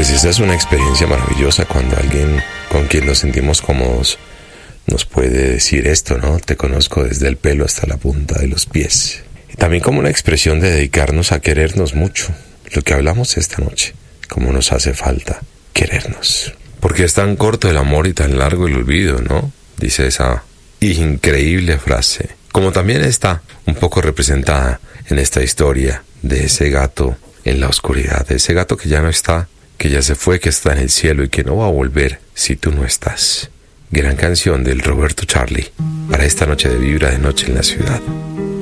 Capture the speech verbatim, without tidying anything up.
Pues esa es una experiencia maravillosa cuando alguien con quien nos sentimos cómodos nos puede decir esto, ¿no? Te conozco desde el pelo hasta la punta de los pies. Y también como una expresión de dedicarnos a querernos mucho. Lo que hablamos esta noche, cómo nos hace falta querernos. Porque es tan corto el amor y tan largo el olvido, ¿no? Dice esa increíble frase. Como también está un poco representada en esta historia de ese gato en la oscuridad, de ese gato que ya no está, que ya se fue, que está en el cielo y que no va a volver si tú no estás. Gran canción del Roberto Charlie para esta noche de Vibra de Noche en la Ciudad.